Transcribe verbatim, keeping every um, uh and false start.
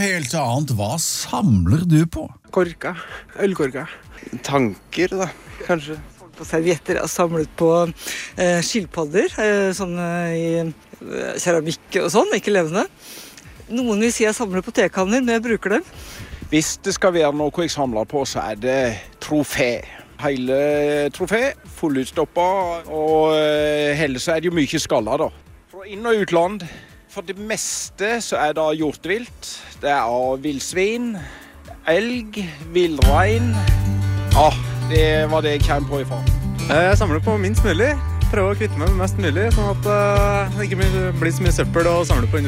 helt annet. Hva samler du på? Korka. Ølkorka. Tanker, da, kanskje. På servietter og samlet på eh, skilpadder, eh, sånn eh, i eh, keramikk og sånn, ikke levende. Noen vil si jeg samler på tekanner, men jeg bruker dem. Hvis det skal være noe jeg samler på, så er det trofé. Hele trofé, fullutstoppa, og eh, helst er det jo mye skaller da. Fra inn- og utland, for det meste så er det hjortevilt. Det er av vildsvin, elg, villrein. Ja, det var det jeg kom på ifra. Jeg samler på minst mulig. Prøver å kvitte meg med mest mulig, sånn at uh, det ikke blir så mye søppel å samle på.